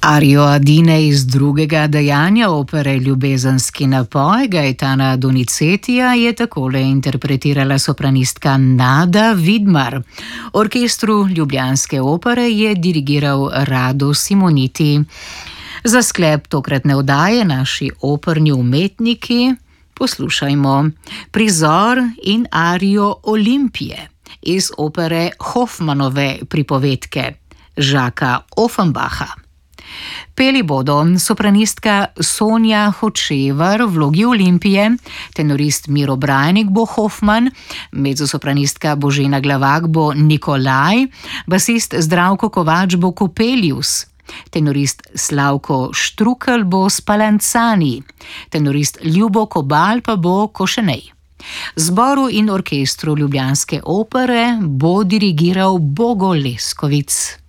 Arijo Adine iz drugega dejanja opere Ljubezenski napoj Gaetana Donizetija je takole interpretirala sopranistka Nada Vidmar. Orkestru ljubljanske opere je dirigiral Rado Simoniti. Za sklep tokratne oddaje naši operni umetniki poslušajmo prizor in arijo Olimpije iz opere Hoffmanove pripovedke Žaka Offenbacha. Peli bodo sopranistka Sonja Hočevar v vlogi Olimpije, tenorist Miro Brajnik bo Hoffman, mezzosopranistka Božena Glavak bo Nikolaj, basist Zdravko Kovač bo Kopelius, tenorist Slavko Štrukelj bo Spallanzani, tenorist Ljubo Kobal pa bo Košenej. Zboru in orkestru ljubljanske opere bo dirigiral Bogo Leskovic.